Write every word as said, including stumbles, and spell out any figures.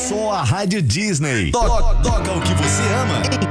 Só a Rádio Disney. To- Toca o que você ama